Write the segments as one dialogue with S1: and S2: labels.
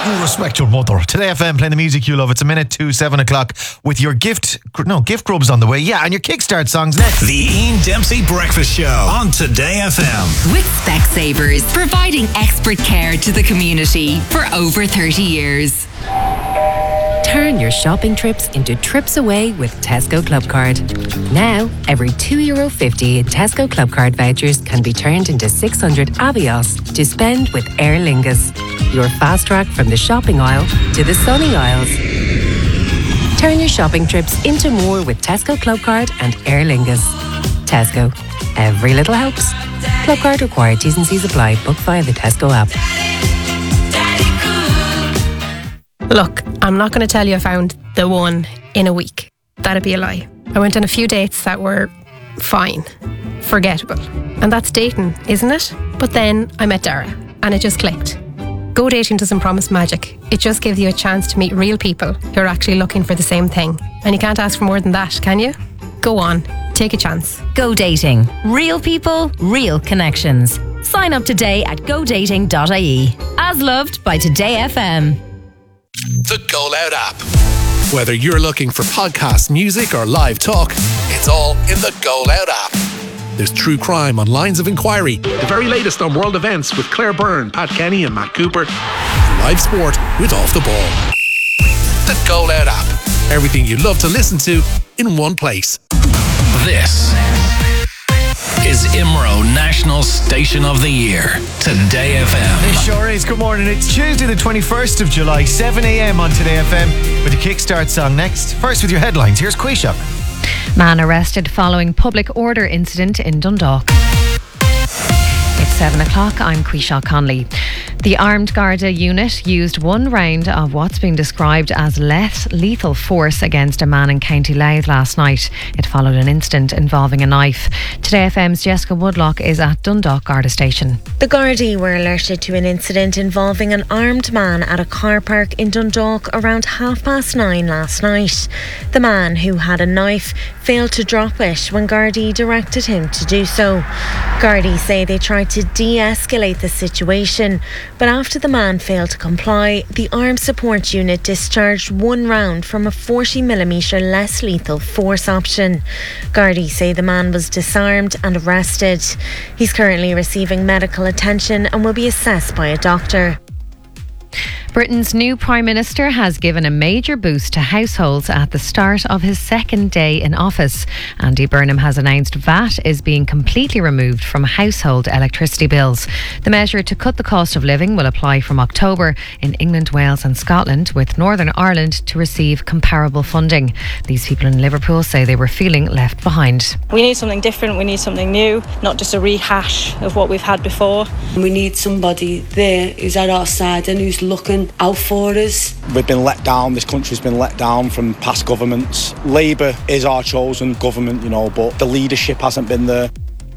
S1: You respect your mother. Today FM playing the music you love. It's a minute to 7 o'clock with your gift grubs on the way. Yeah, and your Kickstart songs next.
S2: The Ian Dempsey Breakfast Show on Today FM.
S3: With Specsavers, providing expert care to the community for over 30 years. Turn your shopping trips into trips away with Tesco Clubcard. Now, every €2.50 in Tesco Clubcard vouchers can be turned into 600 Avios to spend with Aer Lingus. Your fast track from the shopping aisle to the sunny aisles. Turn your shopping trips into more with Tesco Clubcard and Aer Lingus. Tesco. Every little helps. Clubcard required. T's and C's apply. Book via the Tesco app.
S4: Look, I'm not going to tell you I found the one in a week. That'd be a lie. I went on a few dates that were fine, forgettable. And that's dating, isn't it? But then I met Dara and it just clicked. Go dating doesn't promise magic. It just gives you a chance to meet real people who are actually looking for the same thing. And you can't ask for more than that, can you? Go on, take a chance.
S5: Go dating. Real people, real connections. Sign up today at godating.ie. As loved by Today FM.
S2: The Go Loud app. Whether you're looking for podcasts, music or live talk, it's all in the Go Loud app. There's true crime on Lines of Inquiry, the very latest on world events with Claire Byrne, Pat Kenny and Matt Cooper, and live sport with Off the Ball. The Go Loud app. Everything you love to listen to in one place. This is IMRO National Station of the Year. Today FM.
S1: It sure is. Good morning. It's Tuesday the 21st of July, 7 a.m. on Today FM with the Kickstart song next. First with your headlines. Here's Quayshock.
S6: Man arrested following public order incident in Dundalk. It's 7 o'clock. I'm Quayshaw Conley. The armed Garda unit used one round of what's been described as less lethal force against a man in County Louth last night. It followed an incident involving a knife. Today FM's Jessica Woodlock is at Dundalk Garda Station.
S7: The Gardaí were alerted to an incident involving an armed man at a car park in Dundalk around 9:30 last night. The man, who had a knife, failed to drop it when Gardaí directed him to do so. Gardaí say they tried to de-escalate the situation, but after the man failed to comply, the armed support unit discharged one round from a 40mm less lethal force option. Gardaí say the man was disarmed and arrested. He's currently receiving medical attention and will be assessed by a doctor.
S6: Britain's new Prime Minister has given a major boost to households at the start of his second day in office. Andy Burnham has announced VAT is being completely removed from household electricity bills. The measure to cut the cost of living will apply from October in England, Wales and Scotland, with Northern Ireland to receive comparable funding. These people in Liverpool say they were feeling left behind.
S8: We need something different, we need something new, not just a rehash of what we've had before.
S9: We need somebody there who's at our side and who's looking out for us.
S10: We've been let down, this country's been let down from past governments. Labour is our chosen government, but the leadership hasn't been there.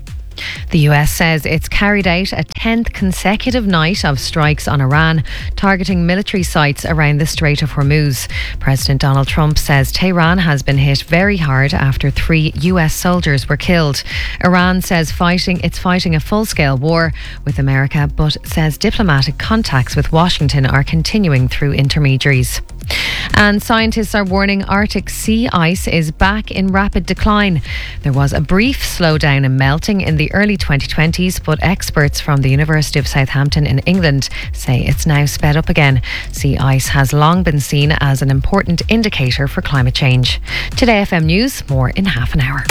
S6: The US says it's carried out a 10th consecutive night of strikes on Iran, targeting military sites around the Strait of Hormuz. President Donald Trump says Tehran has been hit very hard after 3 US soldiers were killed. Iran says it's fighting a full-scale war with America, but says diplomatic contacts with Washington are continuing through intermediaries. And scientists are warning Arctic sea ice is back in rapid decline. There was a brief slowdown in melting in the early 2020s, but experts from the University of Southampton in England say it's now sped up again. Sea ice has long been seen as an important indicator for climate change. Today FM News, more in half an hour.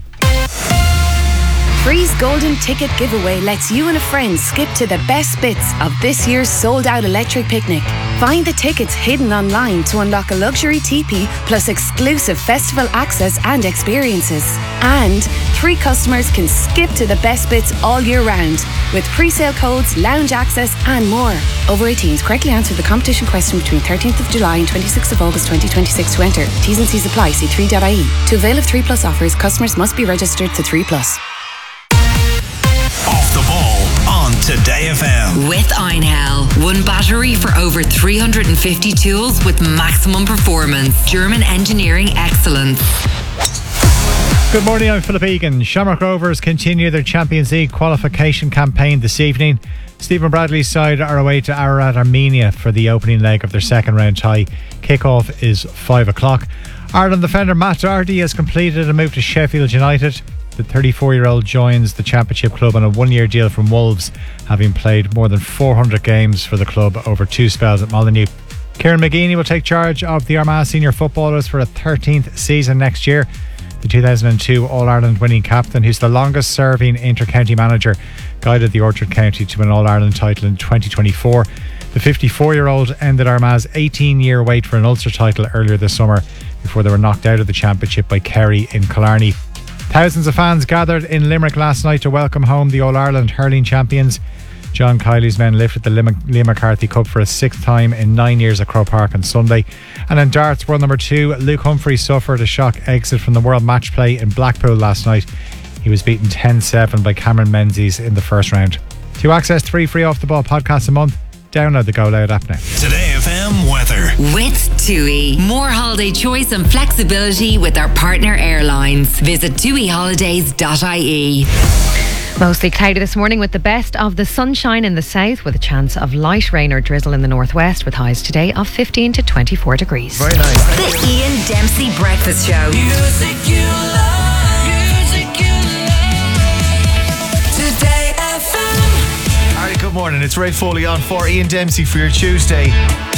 S11: Free's Golden Ticket Giveaway lets you and a friend skip to the best bits of this year's sold-out electric picnic. Find the tickets hidden online to unlock a luxury teepee plus exclusive festival access and experiences. And 3 customers can skip to the best bits all year round with pre-sale codes, lounge access and more. Over 18s, correctly answer the competition question between 13th of July and 26th of August 2026 to enter. T's and C's apply. See 3.ie. To avail of 3 Plus offers, customers must be registered to 3 Plus.
S2: Off the Ball on Today FM.
S3: With Einhell. One battery for over 350 tools with maximum performance. German engineering excellence.
S12: Good morning, I'm Philip Egan. Shamrock Rovers continue their Champions League qualification campaign this evening.
S13: Stephen Bradley's side are away to Ararat, Armenia for the opening leg of their second round tie. Kick-off is 5 o'clock. Ireland defender Matt Doherty has completed a move to Sheffield United. The 34-year-old joins the Championship club on a one-year deal from Wolves, having played more than 400 games for the club over 2 spells at Molineux. Kieran McGeeney will take charge of the Armagh senior footballers for a 13th season next year. The 2002 All-Ireland winning captain, who's the longest serving inter-county manager, guided the Orchard County to an All-Ireland title in 2024. The 54-year-old ended Armagh's 18-year wait for an Ulster title earlier this summer before they were knocked out of the championship by Kerry in Killarney. Thousands of fans gathered in Limerick last night to welcome home the All-Ireland hurling champions. John Kiley's men lifted the Liam McCarthy Cup for a 6th time in 9 years at Croke Park on Sunday. And in darts, world number 2, Luke Humphrey suffered a shock exit from the World Match Play in Blackpool last night. He was beaten 10-7 by Cameron Menzies in the first round. To access 3 free Off The Ball podcasts a month, download the Go Loud app now.
S14: Today FM weather.
S3: With TUI. More holiday choice and flexibility with our partner airlines. Visit tuiholidays.ie.
S6: Mostly cloudy this morning with the best of the sunshine in the south, with a chance of light rain or drizzle in the northwest, with highs today of 15 to 24 degrees.
S1: Very nice.
S3: The Ian Dempsey Breakfast Show.
S14: Music you love. Music you love. Today FM.
S1: All right, good morning. It's Ray Foley on for Ian Dempsey for your Tuesday.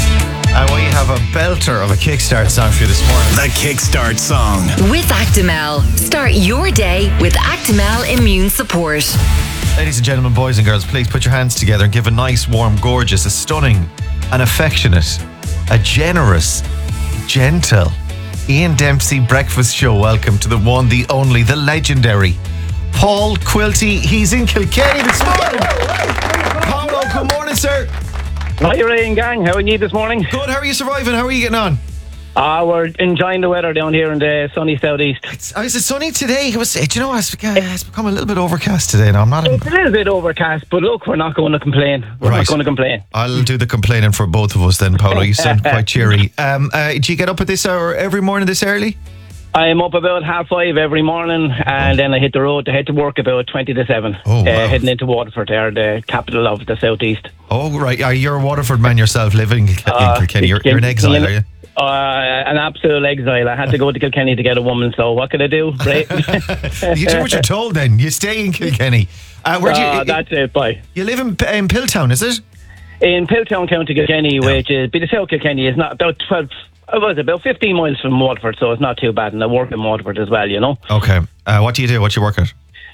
S1: We have a belter of a kickstart song for you this morning.
S14: The kickstart song.
S3: With Actimel. Start your day with Actimel Immune Support.
S1: Ladies and gentlemen, boys and girls, please put your hands together and give a nice, warm, gorgeous, a stunning, an affectionate, a generous, gentle Ian Dempsey Breakfast Show welcome to the one, the only, the legendary Paul Quilty. He's in Kilkenny this morning. Paolo, good morning, sir.
S15: Hi, Ray and gang. How are you this morning?
S1: Good. How are you surviving? How are you getting on?
S15: We're enjoying the weather down here in the sunny southeast.
S1: Is it sunny today? It's become a little bit overcast today. Now
S15: It's a little bit overcast, but look, we're not going to complain. We're not going to complain.
S1: I'll do the complaining for both of us then, Paolo. You sound quite cheery. Do you get up at this hour every morning this early?
S15: I'm up about 5:30 every morning, and then I hit the road to head to work about 20 to 7.
S1: Oh, wow.
S15: Heading into Waterford there, the capital of the southeast.
S1: Oh, right. You're a Waterford man yourself, living in Kilkenny. You're in exile, are you?
S15: An absolute exile. I had to go to Kilkenny to get a woman, so what could I do? Right?
S1: You do what you're told then. You stay in Kilkenny.
S15: That's it, bye.
S1: You live in Piltown, is it?
S15: In Piltown, County Kilkenny, which is, the South Kilkenny is not about 12... It was about 15 miles from Waterford, so it's not too bad. And I work in Waterford as well, you know.
S1: Okay. What do you do? What do you work at?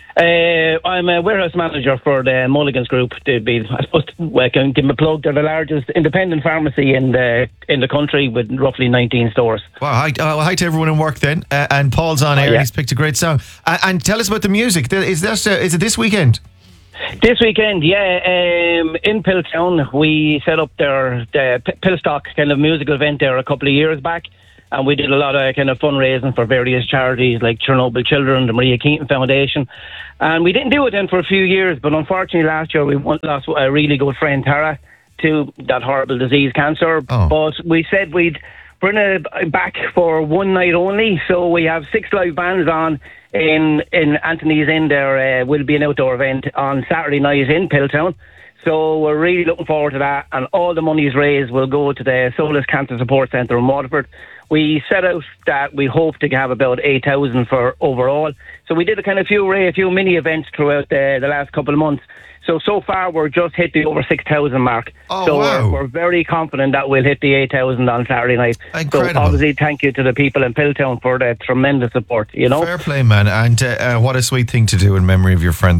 S15: I'm a warehouse manager for the Mulligan's Group. I suppose I can give them a plug. They're the largest independent pharmacy in the country with roughly 19 stores.
S1: Wow. Hi to everyone in work then. And Paul's on air. Yeah. He's picked a great song. And tell us about the music. Is it this weekend?
S15: This weekend, yeah. In Piltown, we set up the Pillstock kind of musical event there a couple of years back, and we did a lot of kind of fundraising for various charities like Chernobyl Children, the Maria Keaton Foundation, and we didn't do it then for a few years, but unfortunately last year we lost a really good friend, Tara, to that horrible disease, cancer. But we said we'd bring it back for one night only, so we have 6 live bands on in Anthony's Inn there. Will be an outdoor event on Saturday night in Piltown, so we're really looking forward to that, and all the monies raised will go to the Solus Cancer Support Centre in Waterford. We set out that we hope to have about 8,000 for overall, so we did a few mini events throughout the last couple of months. So far we're just hit the over 6,000 mark.
S1: Wow.
S15: We're very confident that we'll hit the 8,000 on Saturday night.
S1: Incredible.
S15: So obviously thank you to the people in Piltown for the tremendous support, you know.
S1: Fair play, man. And what a sweet thing to do in memory of your friend.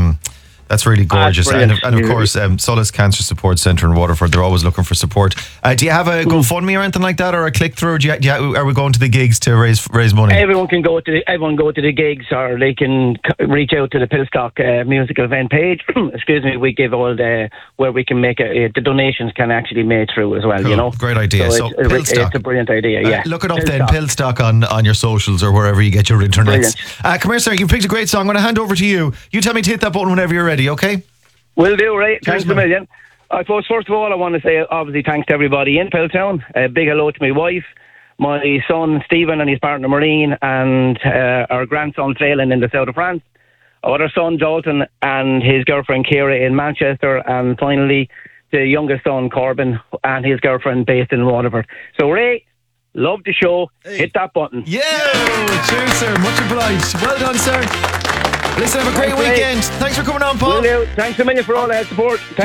S1: That's really gorgeous. And of course, Solace Cancer Support Centre in Waterford, they're always looking for support. Do you have a GoFundMe or anything like that, or a click through? Are we going to the gigs to raise money?
S15: Everyone can go to the gigs, or they can reach out to the Pillstock musical event page. Excuse me. We give all the where we can make the donations can actually be made through as well.
S1: Cool.
S15: You know,
S1: great idea. So
S15: it's a brilliant idea. Yeah,
S1: look it up then. Pillstock on your socials or wherever you get your internets. Come here, sir. You picked a great song. I'm going to hand over to you. You tell me to hit that button whenever you're ready. Okay.
S15: Will do, right? Thanks a million. I suppose, first of all, I want to say, obviously, thanks to everybody in Piltown. A big hello to my wife, my son, Stephen, and his partner, Maureen, and our grandson, Phelan, in the south of France. other son Dalton and his girlfriend Ciara in Manchester, and finally the youngest son Corbin and his girlfriend based in Waterford. So Ray, love the show. Hit that button.
S1: Yeah, cheers, sir. Much obliged. Well done, sir. Listen, have a great weekend. Thanks for coming on, Paul.
S15: Will do. Thanks a million for all that support.